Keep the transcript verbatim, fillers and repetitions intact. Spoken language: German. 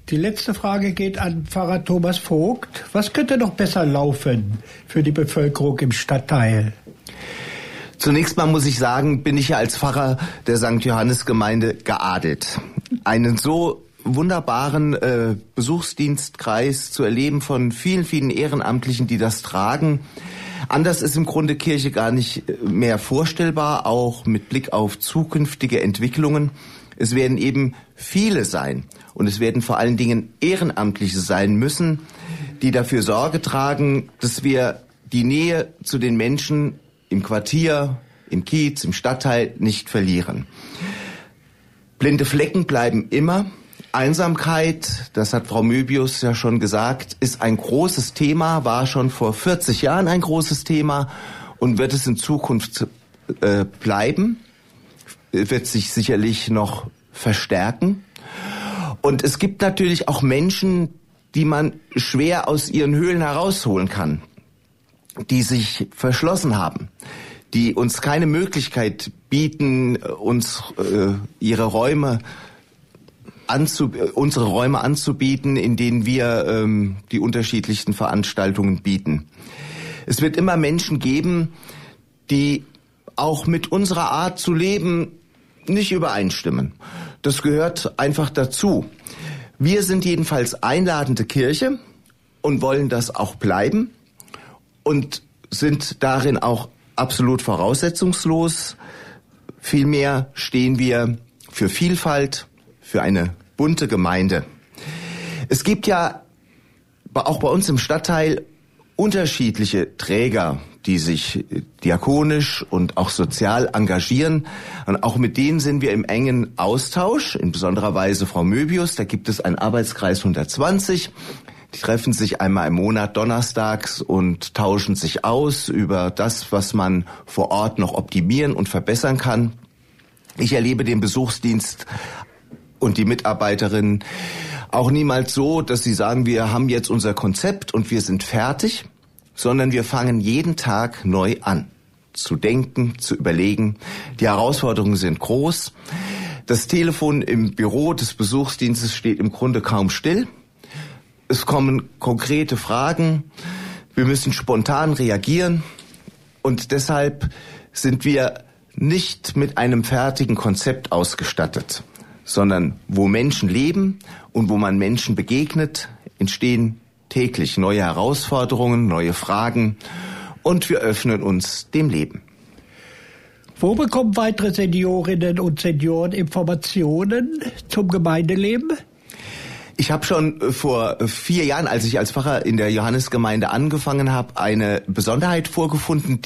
Die letzte Frage geht an Pfarrer Thomas Vogt. Was könnte noch besser laufen für die Bevölkerung im Stadtteil? Zunächst mal muss ich sagen, bin ich ja als Pfarrer der Sankt Johannes Gemeinde geadelt. Einen so wunderbaren äh, Besuchsdienstkreis zu erleben von vielen, vielen Ehrenamtlichen, die das tragen. Anders ist im Grunde Kirche gar nicht mehr vorstellbar, auch mit Blick auf zukünftige Entwicklungen. Es werden eben viele sein und es werden vor allen Dingen Ehrenamtliche sein müssen, die dafür Sorge tragen, dass wir die Nähe zu den Menschen im Quartier, im Kiez, im Stadtteil nicht verlieren. Blinde Flecken bleiben immer. Einsamkeit, das hat Frau Möbius ja schon gesagt, ist ein großes Thema, war schon vor vierzig Jahren ein großes Thema und wird es in Zukunft äh, bleiben, wird sich sicherlich noch verstärken. Und es gibt natürlich auch Menschen, die man schwer aus ihren Höhlen herausholen kann, die sich verschlossen haben, die uns keine Möglichkeit bieten, uns äh, ihre Räume Anzu, unsere Räume anzubieten, in denen wir ähm, die unterschiedlichsten Veranstaltungen bieten. Es wird immer Menschen geben, die auch mit unserer Art zu leben nicht übereinstimmen. Das gehört einfach dazu. Wir sind jedenfalls einladende Kirche und wollen das auch bleiben und sind darin auch absolut voraussetzungslos. Vielmehr stehen wir für Vielfalt, für eine bunte Gemeinde. Es gibt ja auch bei uns im Stadtteil unterschiedliche Träger, die sich diakonisch und auch sozial engagieren. Und auch mit denen sind wir im engen Austausch, in besonderer Weise Frau Möbius. Da gibt es einen Arbeitskreis hundertzwanzig. Die treffen sich einmal im Monat donnerstags und tauschen sich aus über das, was man vor Ort noch optimieren und verbessern kann. Ich erlebe den Besuchsdienst und die Mitarbeiterinnen auch niemals so, dass sie sagen, wir haben jetzt unser Konzept und wir sind fertig, sondern wir fangen jeden Tag neu an, zu denken, zu überlegen. Die Herausforderungen sind groß. Das Telefon im Büro des Besuchsdienstes steht im Grunde kaum still. Es kommen konkrete Fragen. Wir müssen spontan reagieren und deshalb sind wir nicht mit einem fertigen Konzept ausgestattet, sondern wo Menschen leben und wo man Menschen begegnet, entstehen täglich neue Herausforderungen, neue Fragen und wir öffnen uns dem Leben. Wo bekommen weitere Seniorinnen und Senioren Informationen zum Gemeindeleben? Ich habe schon vor vier Jahren, als ich als Pfarrer in der Johannesgemeinde angefangen habe, eine Besonderheit vorgefunden,